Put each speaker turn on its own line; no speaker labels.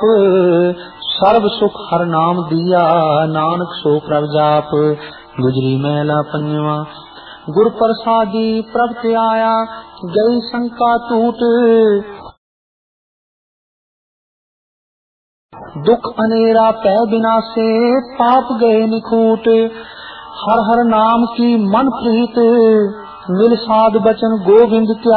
पाप, सर्व सुख हर नाम दिया, नानक सो प्रभ जाप। गुजरी महला पंजवा। गुर प्रसादी प्रभ ते आया, गई शंका टूट, दुख अनेरा पै बिनासे, पाप गए निखूट। हर हर नाम की मन प्रीत, मिल साध बचन गोविंद त्या